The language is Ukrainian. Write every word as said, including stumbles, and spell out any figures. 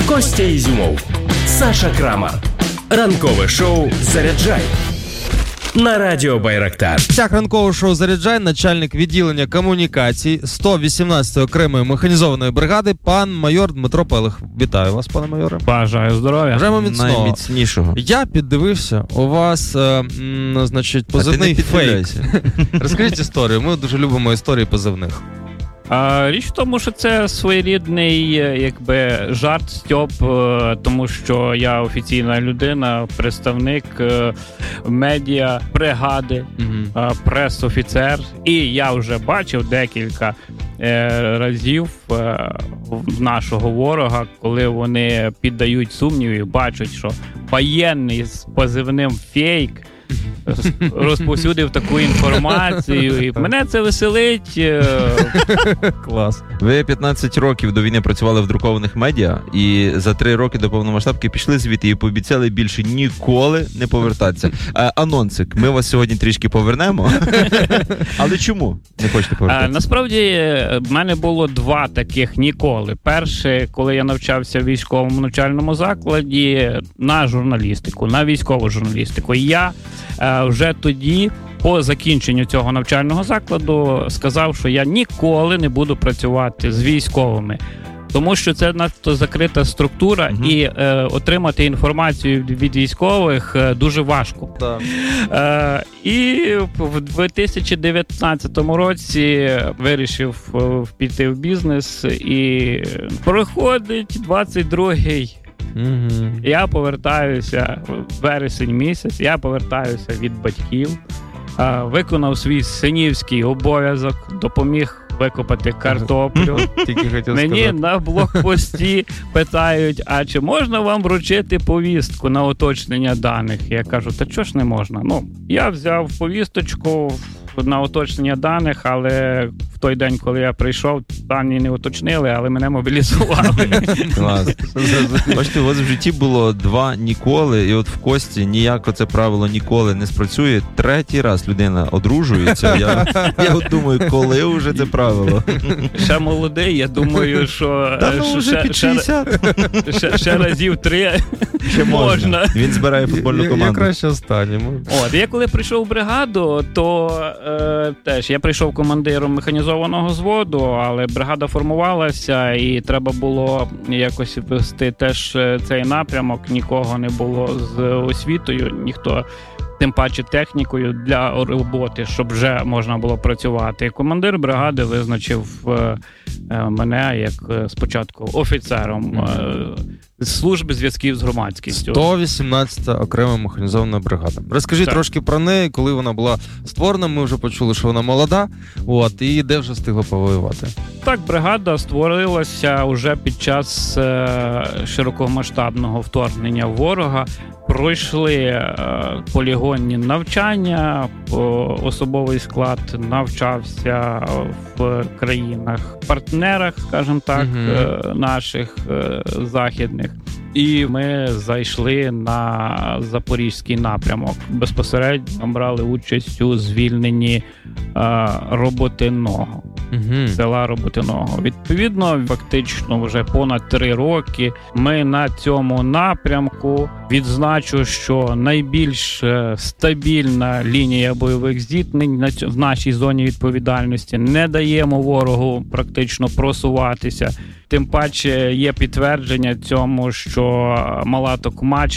Костя Ізюмов, Саша Крамар. Ранкове шоу «Заряджай» на радіо Байрактар. Так, ранкове шоу «Заряджай», начальник відділення комунікацій сто вісімнадцятої окремої механізованої бригади, пан майор Дмитро Пелих. Вітаю вас, пане майоре. Бажаю здоров'я. Бажаємо міцного. Найміцнішого. Я піддивився, у вас, е, м, значить, позивний фейк. Розкажіть історію, ми дуже любимо історії позивних. А, річ в тому, що це своєрідний, якби, жарт, стьоп, тому що я офіційна людина, представник медіа, бригади, угу. прес-офіцер, і я вже бачив декілька е, разів е, нашого ворога, коли вони піддають сумніві, бачать, що воєнний з позивним фейк розповсюдив таку інформацію, і мене це веселить. Клас. Ви п'ятнадцять років до війни працювали в друкованих медіа, і за три роки до повномасштабки пішли звідти і пообіцяли більше ніколи не повертатися. А, анонсик, ми вас сьогодні трішки повернемо. Але чому не хочете повертатися? А, насправді, в мене було два таких ніколи. Перше, коли я навчався в військовому навчальному закладі на журналістику, на військову журналістику. І я вже тоді, по закінченню цього навчального закладу, сказав, що я ніколи не буду працювати з військовими. Тому що це надто закрита структура, угу. і е, отримати інформацію від військових е, дуже важко. Так. Е, і в дві тисячі дев'ятнадцятому році вирішив е, піти в бізнес, і проходить двадцять другий. Mm-hmm. Я повертаюся вересень місяць, я повертаюся від батьків, виконав свій синівський обов'язок, допоміг викопати картоплю. Мені сказати. На блокпості питають, а чи можна вам вручити повістку на уточнення даних? Я кажу, та чого ж не можна? Ну, я взяв повісточку на уточнення даних, але в той день, коли я прийшов, дані не уточнили, але мене мобілізували. Клас. Бачите, у вас в житті було два ніколи, і от в Кості ніяко це правило ніколи не спрацює. Третій раз людина одружується. Я, я от думаю, коли вже це правило? Ще молодий, я думаю, що Та ну вже під шістдесят. Ще, ще разів три ще можна. можна. Він збирає футбольну команду. Я, я краще останньому. От, я коли прийшов в бригаду, то е, теж я прийшов командиром механізованого взводу, але бригада формувалася, і треба було якось вести теж цей напрямок. Нікого не було з освітою, ніхто, тим паче технікою для роботи, щоб вже можна було працювати. І командир бригади визначив е, мене як е, спочатку офіцером е, служби зв'язків з громадськістю. сто вісімнадцята окрема механізована бригада. Розкажіть так. трошки про неї, коли вона була створена. Ми вже почули, що вона молода, от, і де вже встигла повоювати. Так, бригада створилася вже під час е, широкомасштабного вторгнення ворога. Пройшли е, полігонні навчання, особовий склад навчався в країнах-партнерах, скажімо так, uh-huh. е, наших е, західних. І ми зайшли на Запорізький напрямок. Безпосередньо брали участь у звільненні е, Роботиного. Uh-huh. Села Роботиного. Відповідно, фактично вже понад три роки ми на цьому напрямку. Відзначу, що найбільш стабільна лінія бойових зіткнень в нашій зоні відповідальності. Не даємо ворогу практично просуватися. Тим паче є підтвердження цьому, що Мала Токмач